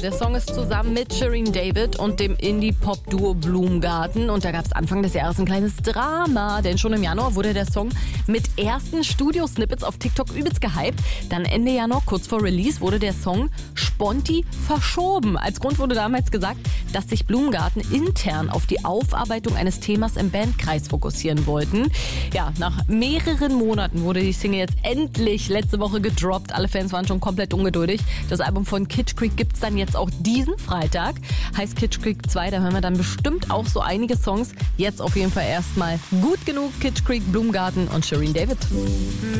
der Song ist zusammen mit Shirin David und dem Indie-Pop-Duo Blumengarten. Und da gab es Anfang des Jahres ein kleines Drama, denn schon im Januar wurde der Song mit ersten Studio-Snippets auf TikTok übelst gehypt. Dann Ende Januar, kurz vor Release, wurde der Song sponti verschoben. Als Grund wurde damals gesagt, dass sich Blumengarten intern auf die Aufarbeitung eines Themas im Bandkreis fokussieren wollten. Ja, nach mehreren Monaten wurde die Single jetzt endlich letzte Woche gedroppt. Alle Fans waren schon komplett ungeduldig. Das Album von Kitsch Creek gibt's dann jetzt auch diesen Freitag. Heißt Kitsch Creek 2, da hören wir dann bestimmt auch so einige Songs. Jetzt auf jeden Fall erstmal Gut genug, Kitsch Creek, Blumengarten und Shirin David.